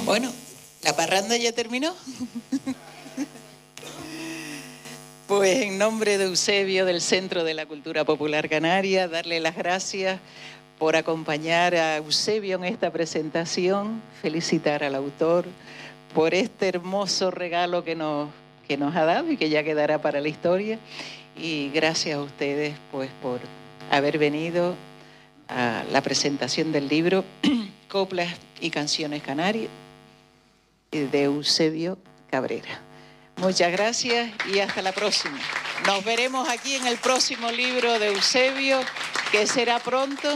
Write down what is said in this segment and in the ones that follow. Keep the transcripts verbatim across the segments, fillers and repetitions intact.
Bueno, ¿la parranda ya terminó? Pues en nombre de Eusebio, del Centro de la Cultura Popular Canaria, darle las gracias por acompañar a Eusebio en esta presentación, felicitar al autor por este hermoso regalo que nos, que nos ha dado y que ya quedará para la historia. Y gracias a ustedes pues por haber venido a la presentación del libro Coplas y Canciones Canarias de Eusebio Cabrera. Muchas gracias y hasta la próxima. Nos veremos aquí en el próximo libro de Eusebio, que será pronto.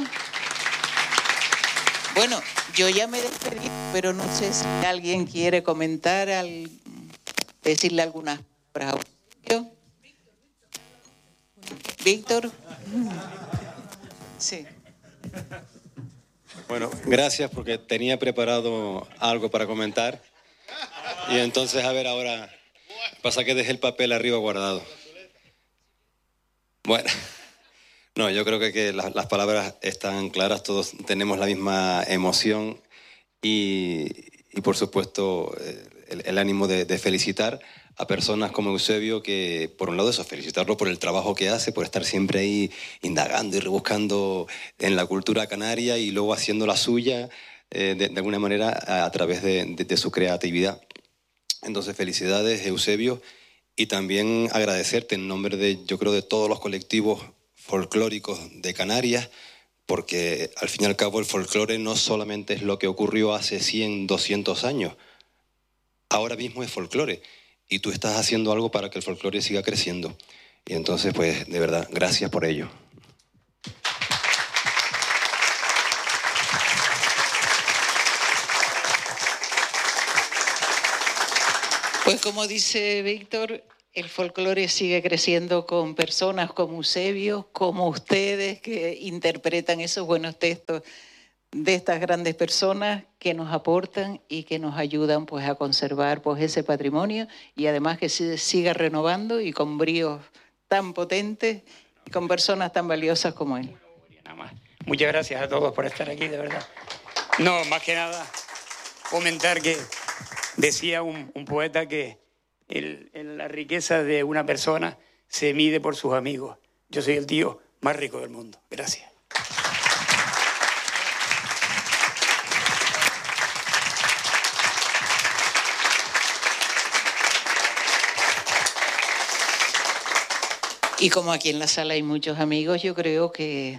Bueno, yo ya me despedí, pero no sé si alguien quiere comentar, al, decirle algunas palabras. Víctor. Sí. Bueno, gracias porque tenía preparado algo para comentar y entonces a ver ahora pasa que dejé el papel arriba guardado. Bueno, no, yo creo que, que las, las palabras están claras, todos tenemos la misma emoción y, y por supuesto el, el ánimo de, de felicitar a personas como Eusebio, que por un lado eso, felicitarlo por el trabajo que hace, por estar siempre ahí indagando y rebuscando en la cultura canaria y luego haciendo la suya eh, de, de alguna manera a, a través de, de, de su creatividad. Entonces felicidades, Eusebio, y también agradecerte en nombre de, yo creo, de todos los colectivos folclóricos de Canarias, porque al fin y al cabo el folclore no solamente es lo que ocurrió hace cien, doscientos años, ahora mismo es folclore. Y tú estás haciendo algo para que el folclore siga creciendo. Y entonces, pues, de verdad, gracias por ello. Pues como dice Víctor, el folclore sigue creciendo con personas como Eusebio, como ustedes, que interpretan esos buenos textos de estas grandes personas que nos aportan y que nos ayudan pues a conservar pues ese patrimonio y además que se siga renovando y con bríos tan potentes y con personas tan valiosas como él. Nada más. Muchas gracias a todos por estar aquí, de verdad. No, más que nada comentar que decía un, un poeta que el, el, la riqueza de una persona se mide por sus amigos. Yo soy el tío más rico del mundo. Gracias. Y como aquí en la sala hay muchos amigos, yo creo que...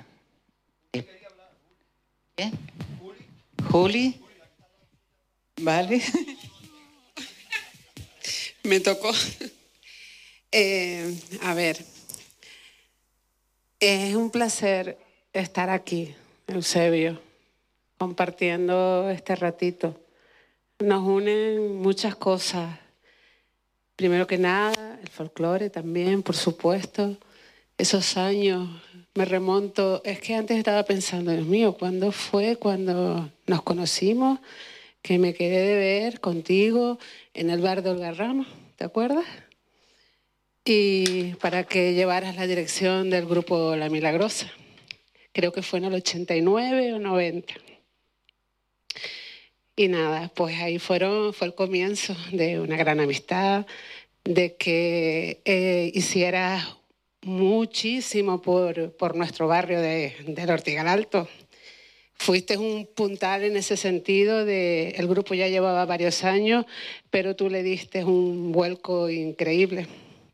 ¿Eh? ¿Juli? ¿Vale? Me tocó. Eh, a ver, es un placer estar aquí, Eusebio, compartiendo este ratito. Nos unen muchas cosas. Primero que nada, el folclore también, por supuesto. Esos años, me remonto, es que antes estaba pensando, Dios mío, ¿cuándo fue cuando nos conocimos? Que me quedé de ver contigo en el bar de Olga Ramos, ¿te acuerdas? Y para que llevaras la dirección del grupo La Milagrosa. Creo que fue en el ochenta y nueve o noventa. Y nada, pues ahí fueron, fue el comienzo de una gran amistad, de que eh, hicieras muchísimo por, por nuestro barrio de, del Ortigal Alto. Fuiste un puntal en ese sentido, de, el grupo ya llevaba varios años, pero tú le diste un vuelco increíble.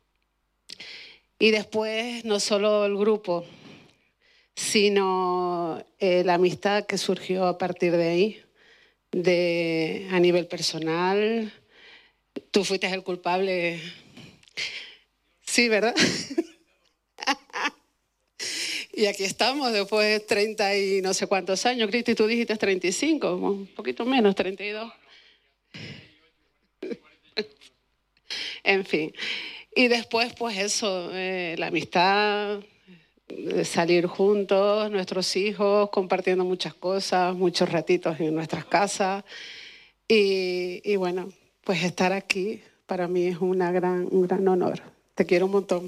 Y después, no solo el grupo, sino eh, la amistad que surgió a partir de ahí, de, a nivel personal. Tú fuiste el culpable. Sí, ¿verdad? Y aquí estamos después de treinta y no sé cuántos años. Cristi, tú dijiste treinta y cinco, un poquito menos, treinta y dos. En fin. Y después, pues eso, eh, la amistad, de salir juntos, nuestros hijos, compartiendo muchas cosas, muchos ratitos en nuestras casas. Y, y bueno, pues estar aquí para mí es una gran, un gran honor. Te quiero un montón.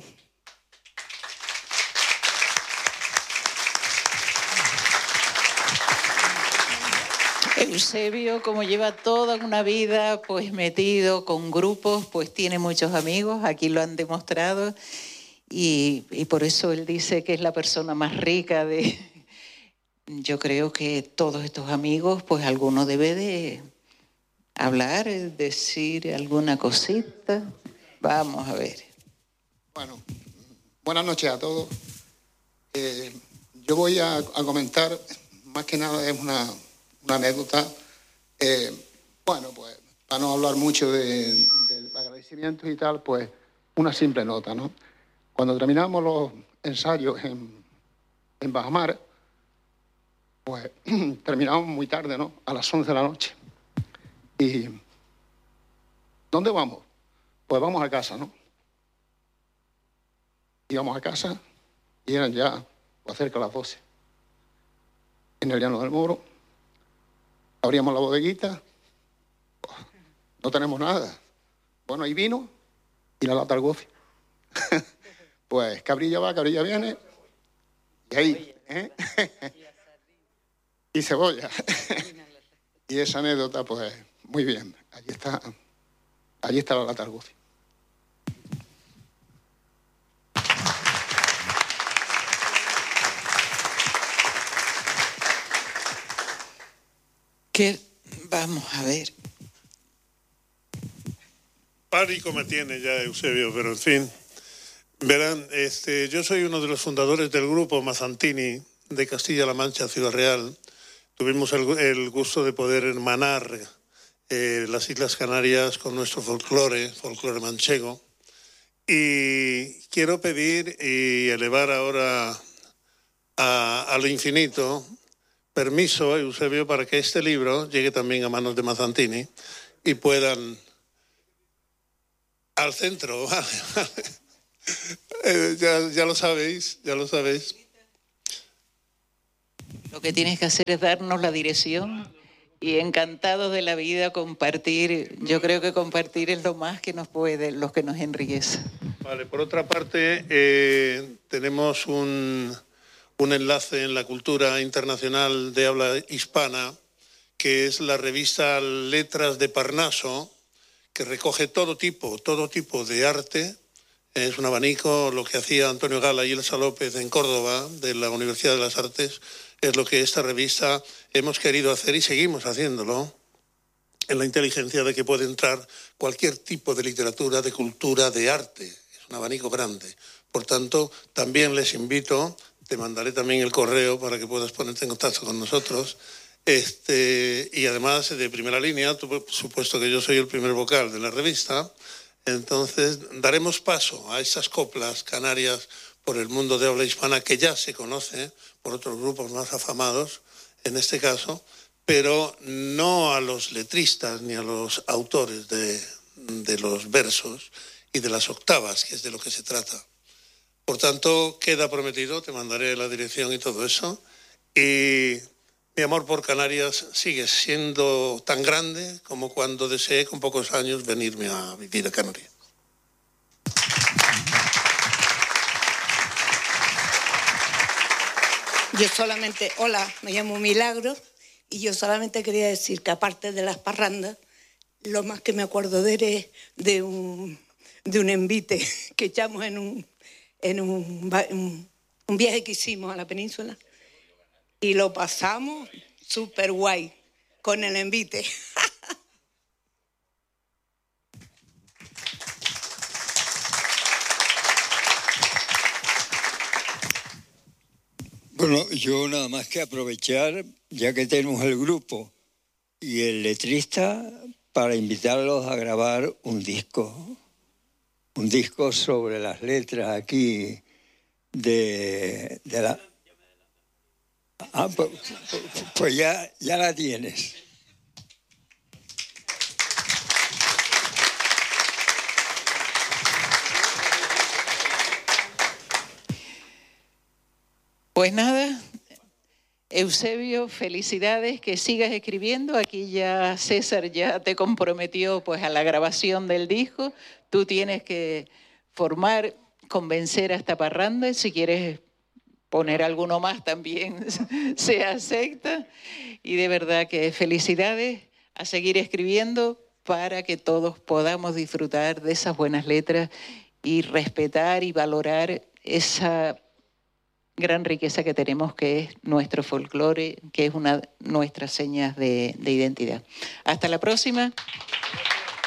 Eusebio, como lleva toda una vida pues metido con grupos, pues tiene muchos amigos, aquí lo han demostrado, y, y por eso él dice que es la persona más rica de... Yo creo que todos estos amigos, pues alguno debe de hablar, decir alguna cosita. Vamos a ver. Bueno, buenas noches a todos. Eh, yo voy a, a comentar, más que nada es una, una anécdota. Eh, bueno, pues para no hablar mucho de, de agradecimientos y tal, pues una simple nota, ¿no? Cuando terminamos los ensayos en, en Bajamar, pues terminamos muy tarde, ¿no? A las once de la noche. ¿Y dónde vamos? Pues vamos a casa, ¿no? Íbamos a casa y eran ya pues, cerca de las doce. En el Llano del Moro, abríamos la bodeguita, pues, no tenemos nada. Bueno, hay vino y la lata al gofio. Pues cabrilla va, cabrilla viene, y ahí, ¿eh? Y cebolla. Y esa anécdota, pues, muy bien. Allí está, allí está la lata al gofio. ¿Qué? Vamos a ver. Pánico me tiene ya Eusebio, pero en fin. Verán, este, yo soy uno de los fundadores del grupo Mazzantini de Castilla-La Mancha, Ciudad Real. Tuvimos el, el gusto de poder hermanar eh, las Islas Canarias con nuestro folclore, folclore manchego. Y quiero pedir y elevar ahora a, a lo infinito permiso, Eusebio, para que este libro llegue también a manos de Mazzantini y puedan... Al centro, vale, vale. Eh, ya, ya lo sabéis, ya lo sabéis. Lo que tienes que hacer es darnos la dirección y encantados de la vida compartir. Yo creo que compartir es lo más que nos puede, lo que nos enriquece. Vale, por otra parte, eh, tenemos un, un enlace en la cultura internacional de habla hispana, que es la revista Letras de Parnaso, que recoge todo tipo, todo tipo de arte. Es un abanico. Lo que hacía Antonio Gala y Elsa López en Córdoba, de la Universidad de las Artes, es lo que esta revista hemos querido hacer y seguimos haciéndolo, en la inteligencia de que puede entrar cualquier tipo de literatura, de cultura, de arte. Es un abanico grande. Por tanto, también les invito, te mandaré también el correo para que puedas ponerte en contacto con nosotros. Este, y además, de primera línea, por supuesto que yo soy el primer vocal de la revista, entonces daremos paso a esas coplas canarias por el mundo de habla hispana que ya se conoce por otros grupos más afamados, en este caso, pero no a los letristas ni a los autores de, de los versos y de las octavas, que es de lo que se trata. Por tanto, queda prometido, te mandaré la dirección y todo eso, y mi amor por Canarias sigue siendo tan grande como cuando deseé con pocos años venirme a vivir a Canarias. Yo solamente, hola, me llamo Milagro y yo solamente quería decir que aparte de las parrandas, lo más que me acuerdo de él es de un, de un envite que echamos en un, en un, un, un viaje que hicimos a la península y lo pasamos súper guay con el envite. Bueno, yo nada más que aprovechar, ya que tenemos el grupo y el letrista, para invitarlos a grabar un disco. Un disco sobre las letras aquí de, de la... Ah, pues, pues ya, ya la tienes. Pues nada, Eusebio, felicidades, que sigas escribiendo. Aquí ya César ya te comprometió pues a la grabación del disco. Tú tienes que formar, convencer a esta parranda. Si quieres poner alguno más también se acepta. Y de verdad que felicidades, a seguir escribiendo para que todos podamos disfrutar de esas buenas letras y respetar y valorar esa gran riqueza que tenemos, que es nuestro folclore, que es una de nuestras señas de, de identidad. Hasta la próxima.